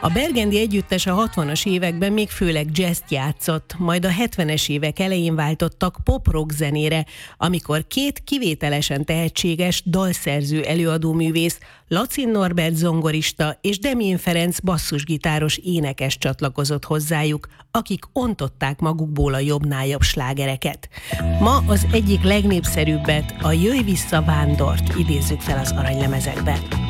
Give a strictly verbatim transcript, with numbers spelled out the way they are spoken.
A Bergendi együttes a hatvanas években még főleg jazzt játszott, majd a hetvenes évek elején váltottak pop-rock zenére, amikor két kivételesen tehetséges dalszerző előadóművész, Lacin Norbert zongorista és Demjén Ferenc basszusgitáros énekes csatlakozott hozzájuk, akik ontották magukból a jobbnál jobb slágereket. Ma az egyik legnépszerűbbet, a Jöjj vissza Vándort idézzük fel az aranylemezekben.